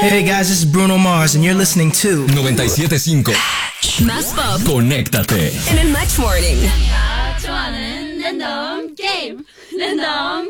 Hey guys, this is Bruno Mars and you're listening to 97.5 Más pop. Conéctate En el Match Morning. 좋아하는 랜덤 게임. 랜덤